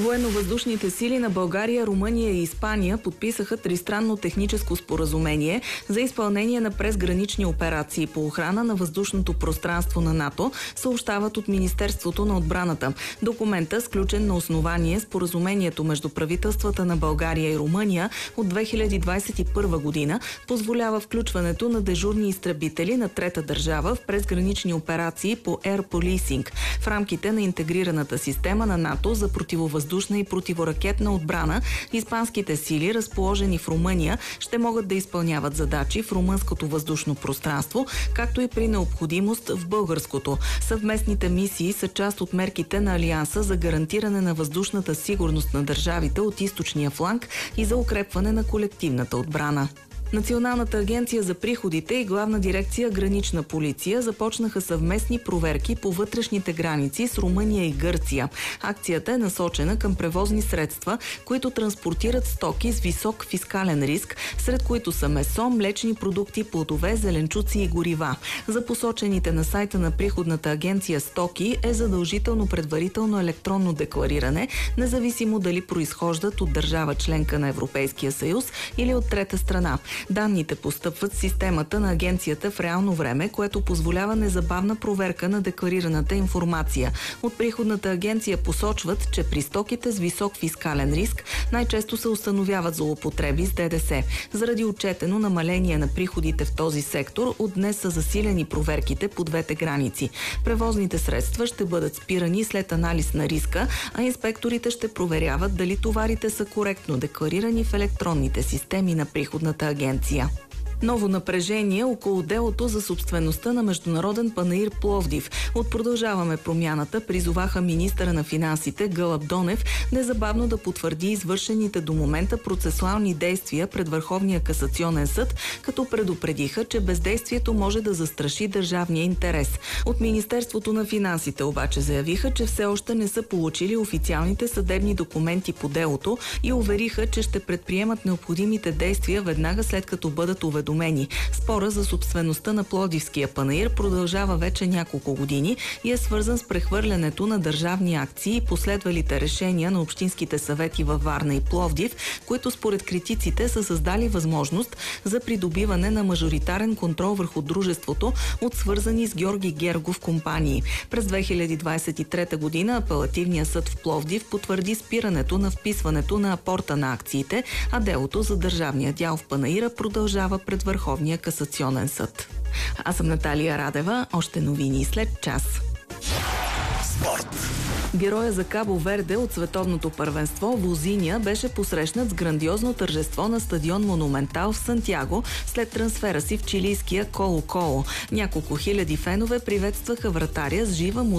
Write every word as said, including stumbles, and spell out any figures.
Военновъздушните сили на България, Румъния и Испания подписаха тристранно техническо споразумение за изпълнение на презгранични операции по охрана на въздушното пространство на НАТО, съобщават от Министерството на отбраната. Документът, сключен на основание споразумението между правителствата на България и Румъния от две хиляди двадесет и първа година, позволява включването на дежурни изтребители на трета държава в презгранични операции по Air Policing в рамките на интегрираната система на НАТО за противовъздушна въздушна и противоракетна отбрана. Испанските сили, разположени в Румъния, ще могат да изпълняват задачи в румънското въздушно пространство, както и при необходимост в българското. Съвместните мисии са част от мерките на Алианса за гарантиране на въздушната сигурност на държавите от източния фланг и за укрепване на колективната отбрана. Националната агенция за приходите и Главна дирекция Гранична полиция започнаха съвместни проверки по вътрешните граници с Румъния и Гърция. Акцията е насочена към превозни средства, които транспортират стоки с висок фискален риск, сред които са месо, млечни продукти, плодове, зеленчуци и горива. За посочените на сайта на приходната агенция стоки е задължително предварително електронно деклариране, независимо дали произхождат от държава членка на Европейския съюз или от трета страна. Данните постъпват в системата на агенцията в реално време, което позволява незабавна проверка на декларираната информация. От приходната агенция посочват, че при стоките с висок фискален риск най-често се установяват злоупотреби с ДДС. Заради отчетено намаление на приходите в този сектор, от днес са засилени проверките по двете граници. Превозните средства ще бъдат спирани след анализ на риска, а инспекторите ще проверяват дали товарите са коректно декларирани в електронните системи на приходната агенция. Ново напрежение около делото за собствеността на Международен панаир Пловдив. От Продължаваме промяната призоваха министъра на финансите Гълъб Донев незабавно да потвърди извършените до момента процесуални действия пред Върховния касационен съд, като предупредиха, че бездействието може да застраши държавния интерес. От Министерството на финансите обаче заявиха, че все още не са получили официалните съдебни документи по делото и увериха, че ще предприемат необходимите действия веднага след като бъдат уведомени. Спора за собствеността на Пловдивския панаир продължава вече няколко години и е свързан с прехвърлянето на държавни акции и последвалите решения на общинските съвети във Варна и Пловдив, които според критиците са създали възможност за придобиване на мажоритарен контрол върху дружеството от свързани с Георги Гергов компании. През две хиляди двадесет и трета година Апелативният съд в Пловдив потвърди спирането на вписването на апорта на акциите, а делото за държавния дял в панаира продължава пред Върховния касационен съд. Аз съм Наталия Радева. Още новини след час. Спорт. Героя за Кабо Верде от световното първенство Возиня беше посрещнат с грандиозно тържество на стадион Монументал в Сантяго след трансфера си в чилийския Коло-Коло. Няколко хиляди фенове приветстваха вратаря с жива музика